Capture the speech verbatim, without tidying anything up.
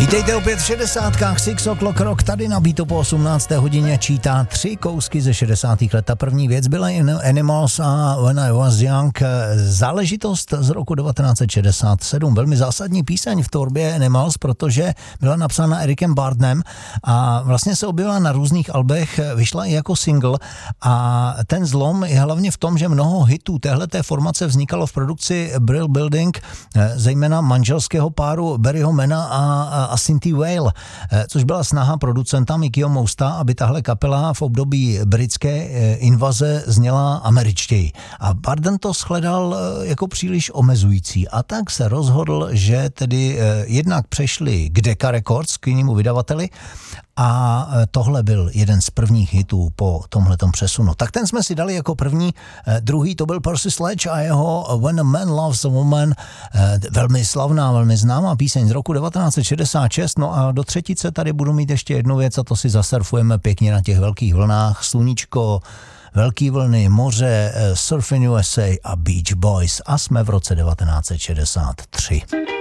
Vítejte opět v šedesátkách, Six O'Clock Rock, tady na Beatu po osmnácté hodině čítá tři kousky ze šedesátých let. Ta první věc byla Animals a When I Was Young, záležitost z roku devatenáct set šedesát sedm. Velmi zásadní píseň v tvorbě Animals, protože byla napsána Ericem Burdnem a vlastně se objevila na různých albech, vyšla i jako single a ten zlom je hlavně v tom, že mnoho hitů téhleté formace vznikalo v produkci Brill Building, zejména manželského páru Barryho Mana a a Cynthia Weil, což byla snaha producenta Mickeyho Mousta, aby tahle kapela v období britské invaze zněla američtěji. A Burden to shledal jako příliš omezující a tak se rozhodl, že tedy jednak přešli k Decca Records, k jinému vydavateli, a tohle byl jeden z prvních hitů po tomhletom přesunu. Tak ten jsme si dali jako první, druhý to byl Percy Sledge a jeho When a Man Loves a Woman, velmi slavná, velmi známá píseň z roku devatenáct set šedesát šest, no a do třetice tady budu mít ještě jednu věc a to si zasurfujeme pěkně na těch velkých vlnách, sluníčko, velký vlny, moře, Surfing U S A a Beach Boys a jsme v roce devatenáct set šedesát tři.